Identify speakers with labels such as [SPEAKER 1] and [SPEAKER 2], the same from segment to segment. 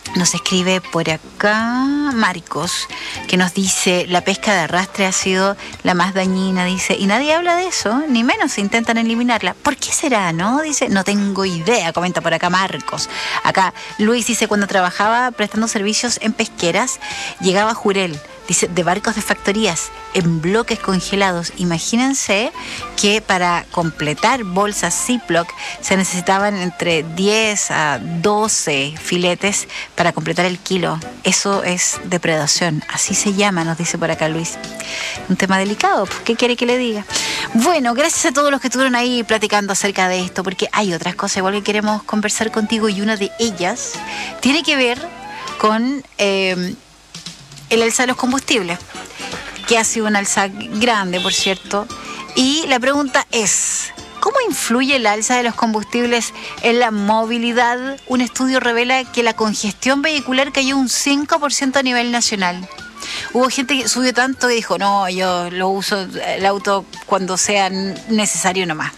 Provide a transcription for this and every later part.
[SPEAKER 1] Nos escribe por acá Marcos, que nos dice: la pesca de arrastre ha sido la más dañina, dice, y nadie habla de eso, ni menos intentan eliminarla. ¿Por qué será, no? Dice, no tengo idea, comenta por acá Marcos. Acá Luis dice: cuando trabajaba prestando servicios en pesqueras, llegaba Jurel, dice, de barcos de factorías en bloques congelados. Imagínense que para completar bolsas Ziploc se necesitaban entre 10 a 12 filetes para completar el kilo. Eso es depredación, así se llama, nos dice por acá Luis. Un tema delicado, ¿qué quiere que le diga? Bueno, gracias a todos los que estuvieron ahí platicando acerca de esto, porque hay otras cosas igual que queremos conversar contigo, y una de ellas tiene que ver con el alza de los combustibles, que ha sido un alza grande, por cierto. Y la pregunta es: ¿cómo influye el alza de los combustibles en la movilidad? Un estudio revela que la congestión vehicular cayó un 5% a nivel nacional. Hubo gente que subió tanto que dijo: no, yo lo uso el auto cuando sea necesario nomás.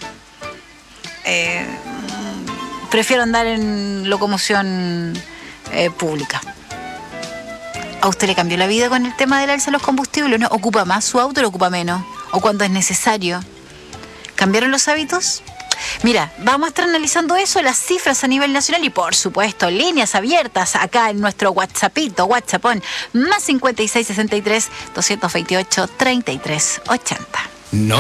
[SPEAKER 1] Prefiero andar en locomoción pública. ¿A usted le cambió la vida con el tema del alza de los combustibles? ¿No? ¿Ocupa más su auto o lo ocupa menos? ¿O cuando es necesario? ¿Cambiaron los hábitos? Mira, vamos a estar analizando eso, las cifras a nivel nacional y, por supuesto, líneas abiertas acá en nuestro WhatsAppón, más 56 63 228 33 80. No